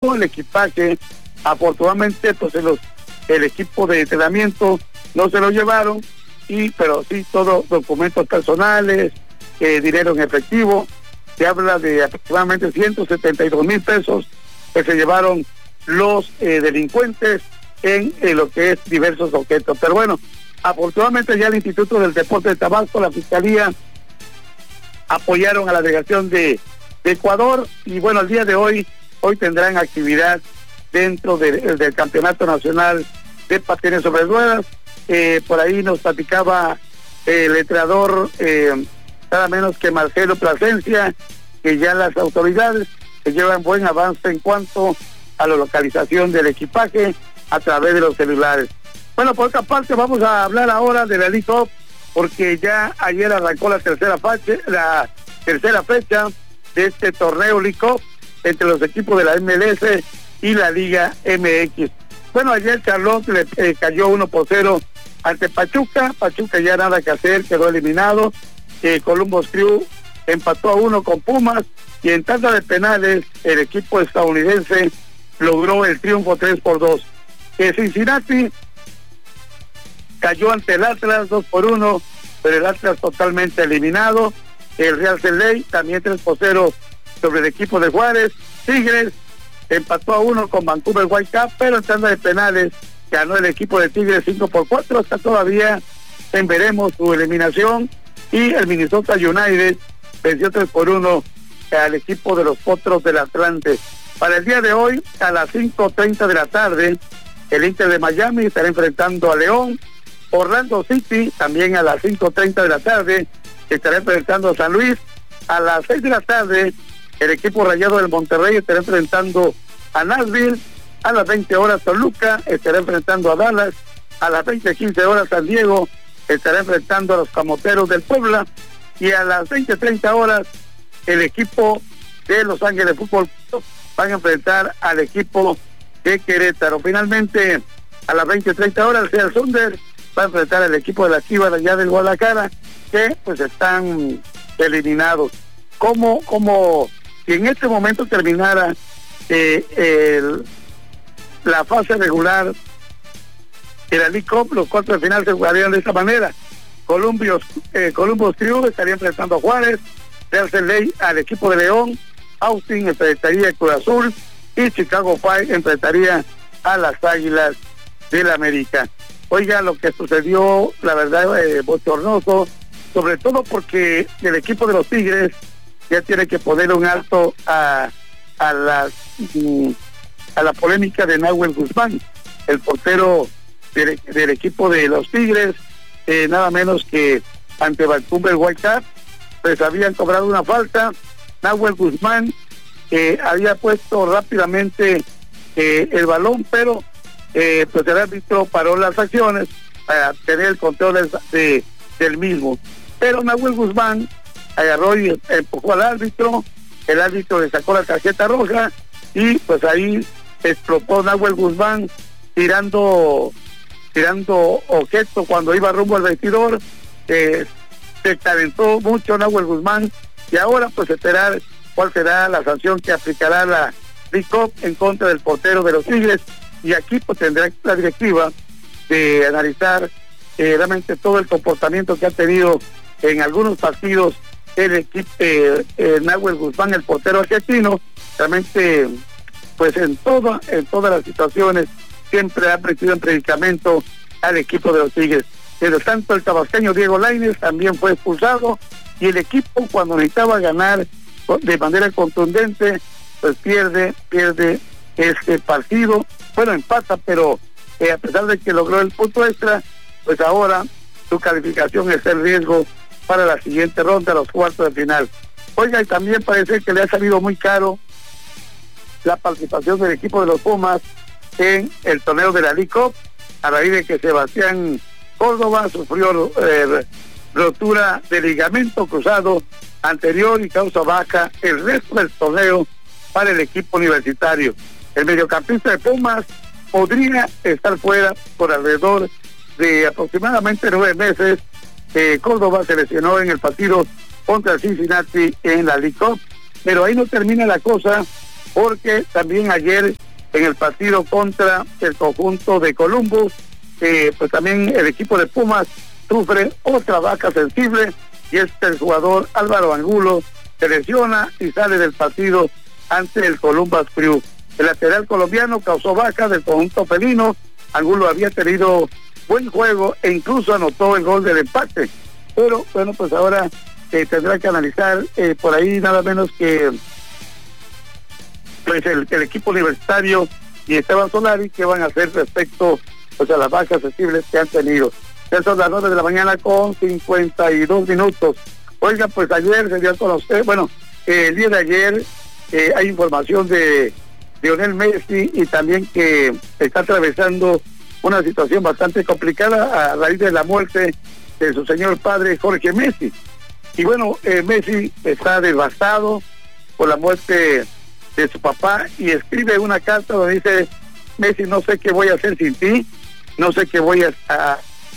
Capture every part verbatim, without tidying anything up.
todo el equipaje. Afortunadamente, pues en los, el equipo de entrenamiento no se lo llevaron, y pero sí todos documentos personales, eh, dinero en efectivo. Se habla de aproximadamente ciento setenta y dos mil pesos que se llevaron los eh, delincuentes en, en lo que es diversos objetos. Pero bueno, afortunadamente ya el Instituto del Deporte de Tabasco, la Fiscalía, apoyaron a la delegación de, de Ecuador, y bueno, el día de hoy, hoy tendrán actividad dentro de, del Campeonato Nacional de Patines sobre Ruedas. Eh, por ahí nos platicaba eh, el entrenador, eh, nada menos que Marcelo Plasencia, que ya las autoridades que llevan buen avance en cuanto a la localización del equipaje a través de los celulares. Bueno, por otra parte, vamos a hablar ahora de la League Cup, porque ya ayer arrancó la tercera fecha, la tercera fecha de este torneo League Cup entre los equipos de la M L S y la Liga M X. Bueno, ayer Charlotte le eh, cayó uno por cero ante Pachuca. Pachuca ya nada que hacer, quedó eliminado. Eh, Columbus Crew empató a uno con Pumas, y en tanda de penales el equipo estadounidense logró el triunfo tres por dos. Eh, Cincinnati cayó ante el Atlas dos por uno, pero el Atlas totalmente eliminado. El Real Salt Lake también tres por cero sobre el equipo de Juárez. Tigres empató a uno con Vancouver Whitecaps, pero en tanda de penales ganó el equipo de Tigres cinco por cuatro. Está todavía en veremos su eliminación. Y el Minnesota United venció tres por uno al equipo de los Potros del Atlante. Para el día de hoy, a las cinco treinta de la tarde, el Inter de Miami estará enfrentando a León. Orlando City, también a las cinco treinta de la tarde, estará enfrentando a San Luis. A las seis de la tarde, el equipo Rayado del Monterrey estará enfrentando a Nashville. A las veinte horas, Toluca estará enfrentando a Dallas. A las veinte quince horas, San Diego estará enfrentando a los Camoteros del Puebla. Y a las veinte treinta horas, el equipo de Los Ángeles Fútbol Club van a enfrentar al equipo de Querétaro. Finalmente, a las veinte treinta horas, el Seattle Sounders va a enfrentar al equipo de la Chivas allá del Guadalajara, que pues están eliminados. Como, como si en este momento terminara eh, el, la fase regular de la League Cup, los cuartos de final se jugarían de esta manera. Columbus, eh, Columbus Crew estaría enfrentando a Juárez, Real Salt Lake al equipo de León, Austin enfrentaría a Cruz Azul, y Chicago Fire enfrentaría a las Águilas del América. Oiga, lo que sucedió, la verdad, eh, bochornoso, sobre todo porque el equipo de los Tigres ya tiene que poner un alto a, a, las, mm, a la polémica de Nahuel Guzmán, el portero del, del equipo de los Tigres, eh, nada menos que ante Vancouver Whitecaps, pues habían cobrado una falta. Nahuel Guzmán eh, había puesto rápidamente eh, el balón, pero eh, pues el árbitro paró las acciones para tener el control de, de, del mismo. Pero Nahuel Guzmán agarró y empujó al árbitro, el árbitro le sacó la tarjeta roja, y pues ahí explotó Nahuel Guzmán tirando tirando objetos cuando iba rumbo al vestidor. Eh, se calentó mucho Nahuel Guzmán, y ahora pues esperar cuál será la sanción que aplicará la League Cup en contra del portero de los Tigres. Y aquí pues tendrá la directiva de analizar eh, realmente todo el comportamiento que ha tenido en algunos partidos el equipo eh, eh, Nahuel Guzmán, el portero argentino. Realmente pues en todo, en todas las situaciones siempre ha metido en predicamento al equipo de los Tigres. Pero tanto el tabasqueño Diego Lainez también fue expulsado, y el equipo, cuando necesitaba ganar de manera contundente, pues pierde, pierde este partido. Bueno, empata, pero eh, a pesar de que logró el punto extra, pues ahora su calificación está en riesgo para la siguiente ronda, los cuartos de final. Oiga, y también parece que le ha salido muy caro la participación del equipo de los Pumas en el torneo de la League Cup, a raíz de que Sebastián Córdoba sufrió eh, rotura de ligamento cruzado anterior y causa baja el resto del torneo para el equipo universitario. El mediocampista de Pumas podría estar fuera por alrededor de aproximadamente nueve meses. Eh, Córdoba se lesionó en el partido contra el Cincinnati en la League Cup, pero ahí no termina la cosa, porque también ayer en el partido contra el conjunto de Columbus, eh, pues también el equipo de Pumas sufre otra baja sensible, y es que el jugador Álvaro Angulo se lesiona y sale del partido ante el Columbus Crew. El lateral colombiano causó baja del conjunto felino. Angulo había tenido buen juego e incluso anotó el gol del empate, pero bueno, pues ahora eh, tendrá que analizar eh, por ahí nada menos que pues el, el equipo universitario y Esteban Solari qué van a hacer respecto pues a las bajas sensibles que han tenido. Ya son las nueve de la mañana con cincuenta y dos minutos. Oiga, pues ayer se dio a conocer, bueno, eh, el día de ayer eh, hay información de Lionel Messi, y también que está atravesando una situación bastante complicada a raíz de la muerte de su señor padre Jorge Messi. Y bueno, eh, Messi está devastado por la muerte de su papá, y escribe una carta donde dice: Messi, no sé qué voy a hacer sin ti, no sé qué voy a, a,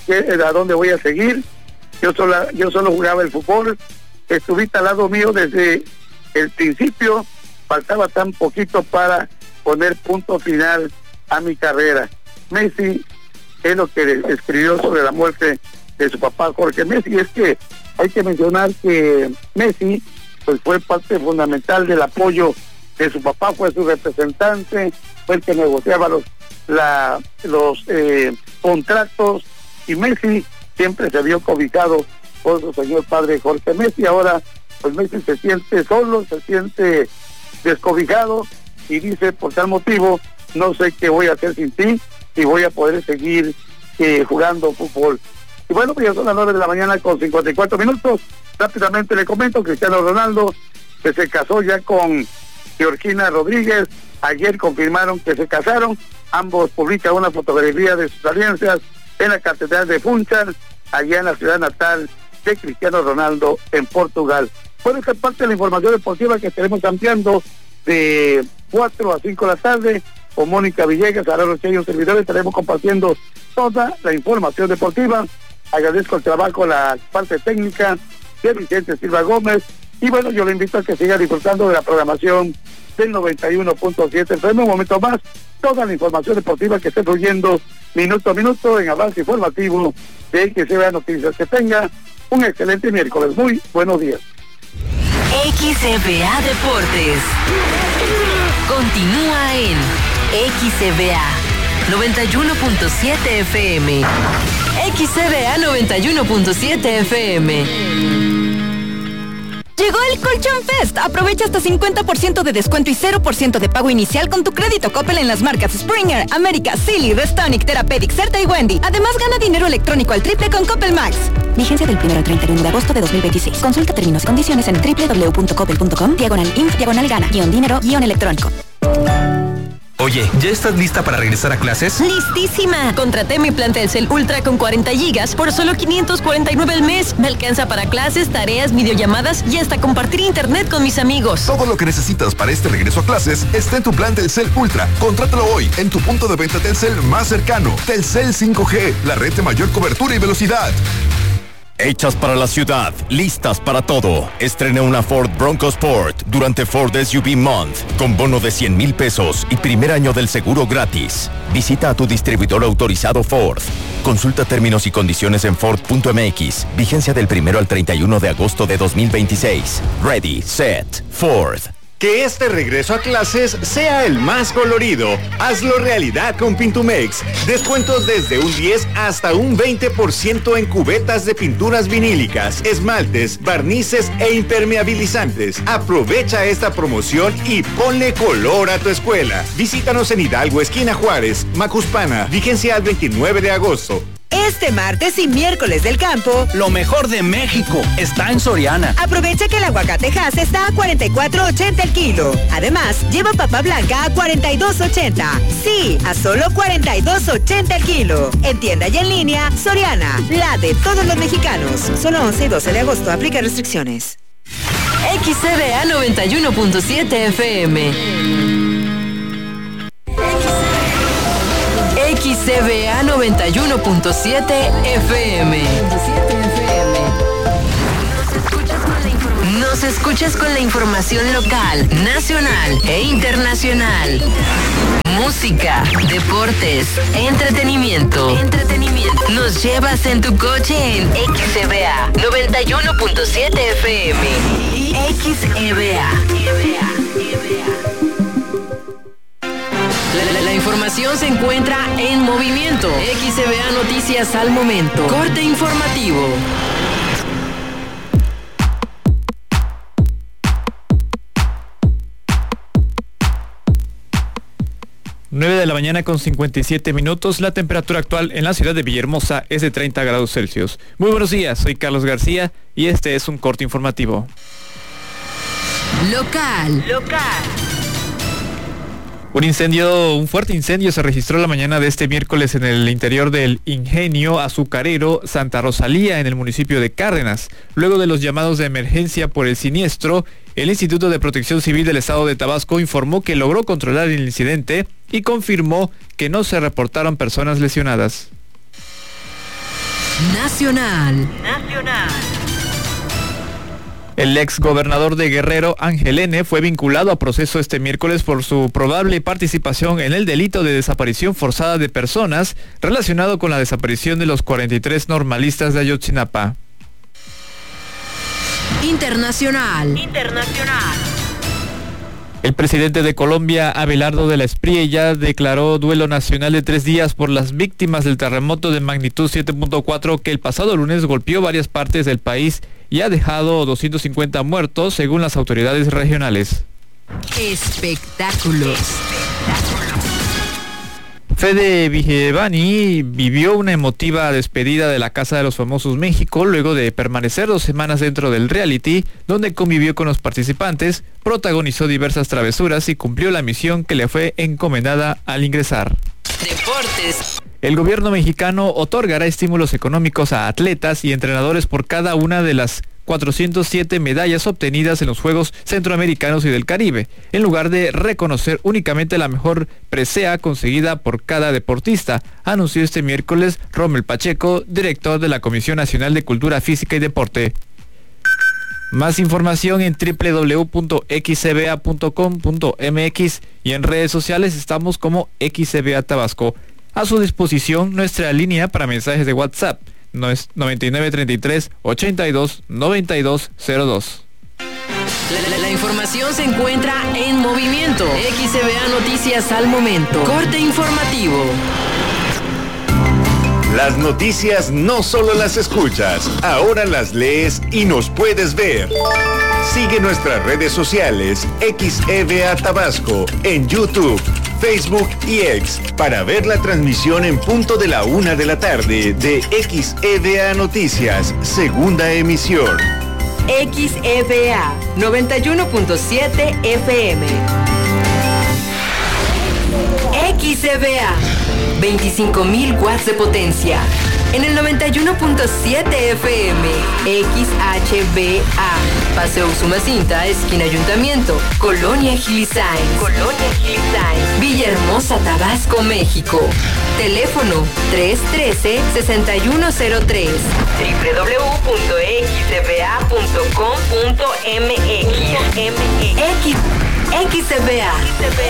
a dónde voy a seguir. Yo solo, yo solo jugaba el fútbol, estuviste al lado mío desde el principio, faltaba tan poquito para poner punto final a mi carrera. Messi es lo que escribió sobre la muerte de su papá Jorge Messi. Y es que hay que mencionar que Messi pues fue parte fundamental del apoyo de su papá, fue su representante, fue el que negociaba los la, los eh, contratos, y Messi siempre se vio cobijado por su señor padre Jorge Messi. Ahora pues Messi se siente solo, se siente descobijado, y dice: por tal motivo no sé qué voy a hacer sin ti, y voy a poder seguir eh, jugando fútbol. Y bueno, pues ya son las nueve de la mañana con cincuenta y cuatro minutos. Rápidamente le comento: Cristiano Ronaldo, que se casó ya con Georgina Rodríguez, ayer confirmaron que se casaron. Ambos publican una fotografía de sus alianzas en la Catedral de Funchal, allá en la ciudad natal de Cristiano Ronaldo, en Portugal. Bueno, esta parte de la información deportiva que estaremos ampliando de cuatro a cinco de la tarde con Mónica Villegas, Sara Roche y un servidor. Estaremos compartiendo toda la información deportiva. Agradezco el trabajo, la parte técnica de Vicente Silva Gómez, y bueno, yo le invito a que siga disfrutando de la programación del noventa y uno punto siete F M. Un momento más, toda la información deportiva que esté fluyendo minuto a minuto en avance informativo de X C V A Noticias. Que tenga un excelente miércoles. Muy buenos días. X C V A Deportes continúa en X C V A noventa y uno punto siete F M. X C V A noventa y uno punto siete F M. Llegó el Colchón Fest. Aprovecha hasta cincuenta por ciento de descuento y cero por ciento de pago inicial con tu crédito Coppel en las marcas Springer, América, Silly, Restonic, Therapeutic, Certa y Wendy. Además, gana dinero electrónico al triple con Coppel Max. Vigencia del primero al treinta y uno de agosto de dos mil veintiséis. Consulta términos y condiciones en doble u doble u doble u punto coppel punto com, diagonal inf, diagonal gana, guión dinero, guión electrónico. Oye, ¿ya estás lista para regresar a clases? ¡Listísima! Contraté mi plan Telcel Ultra con cuarenta gigas por solo quinientos cuarenta y nueve al mes. Me alcanza para clases, tareas, videollamadas y hasta compartir internet con mis amigos. Todo lo que necesitas para este regreso a clases está en tu plan Telcel Ultra. Contrátalo hoy en tu punto de venta Telcel más cercano. Telcel cinco G, la red de mayor cobertura y velocidad. Hechas para la ciudad, listas para todo. Estrena una Ford Bronco Sport durante Ford S U V Month con bono de cien mil pesos y primer año del seguro gratis. Visita a tu distribuidor autorizado Ford. Consulta términos y condiciones en Ford punto M X. Vigencia del primero al treinta y uno de agosto de dos mil veintiséis. Ready, set, Ford. Que este regreso a clases sea el más colorido. Hazlo realidad con Pintumex. Descuentos desde un diez hasta un veinte por ciento en cubetas de pinturas vinílicas, esmaltes, barnices e impermeabilizantes. Aprovecha esta promoción y ponle color a tu escuela. Visítanos en Hidalgo, esquina Juárez, Macuspana. Vigencia al veintinueve de agosto. Este martes y miércoles del campo, lo mejor de México está en Soriana. Aprovecha que el aguacate Hass está a cuarenta y cuatro ochenta el kilo. Además, lleva papa blanca a cuarenta y dos ochenta. Sí, a solo cuarenta y dos ochenta el kilo. En tienda y en línea, Soriana, la de todos los mexicanos. Solo once y doce de agosto, aplica restricciones. X C V A noventa y uno punto siete F M. X C V A noventa y uno punto siete F M. Nos Nos escuchas con la información local, nacional e internacional. Música, deportes, entretenimiento. Entretenimiento. Nos llevas en tu coche en X E B A noventa y uno punto siete F M y X E B A. La, la, la información se encuentra en movimiento. X E B A Noticias al momento. Corte informativo. nueve de la mañana con cincuenta y siete minutos. La temperatura actual en la ciudad de Villahermosa es de treinta grados Celsius. Muy buenos días, soy Carlos García y este es un corte informativo. Local. Local. Un incendio, un fuerte incendio se registró la mañana de este miércoles en el interior del ingenio azucarero Santa Rosalía en el municipio de Cárdenas. Luego de los llamados de emergencia por el siniestro, el Instituto de Protección Civil del Estado de Tabasco informó que logró controlar el incidente y confirmó que no se reportaron personas lesionadas. Nacional. Nacional. El ex gobernador de Guerrero, Ángel N., fue vinculado a proceso este miércoles por su probable participación en el delito de desaparición forzada de personas relacionado con la desaparición de los cuarenta y tres normalistas de Ayotzinapa. Internacional. Internacional. El presidente de Colombia, Abelardo de la Espriella, declaró duelo nacional de tres días por las víctimas del terremoto de magnitud siete punto cuatro que el pasado lunes golpeó varias partes del país y ha dejado doscientos cincuenta muertos, según las autoridades regionales. Espectáculos. Fede Vigevani vivió una emotiva despedida de la Casa de los Famosos México luego de permanecer dos semanas dentro del reality, donde convivió con los participantes, protagonizó diversas travesuras y cumplió la misión que le fue encomendada al ingresar. Deportes. El gobierno mexicano otorgará estímulos económicos a atletas y entrenadores por cada una de las cuatrocientas siete medallas obtenidas en los Juegos Centroamericanos y del Caribe, en lugar de reconocer únicamente la mejor presea conseguida por cada deportista, anunció este miércoles Rommel Pacheco, director de la Comisión Nacional de Cultura Física y Deporte. Más información en doble u doble u doble u punto x e b a punto com punto m x y en redes sociales estamos como X E B A Tabasco. A su disposición nuestra línea para mensajes de WhatsApp, no es noventa y nueve treinta y tres ochenta y dos noventa y dos cero dos. La, la, la información se encuentra en movimiento. X E B A Noticias al momento. Corte informativo. Las noticias no solo las escuchas, ahora las lees y nos puedes ver. Sigue nuestras redes sociales X E B A Tabasco en YouTube, Facebook y X para ver la transmisión en punto de la una de la tarde de X E B A Noticias, segunda emisión. X E B A noventa y uno punto siete F M. X E B A veinticinco mil watts de potencia. En el noventa y uno punto siete F M, X H B A, Paseo Usumacinta, esquina Ayuntamiento, Colonia Gilisain, Colonia Gilisain, Villahermosa, Tabasco, México. Teléfono tres uno tres, seis uno cero tres, doble u doble u doble u punto x e b a punto com punto m x. X, X E B A.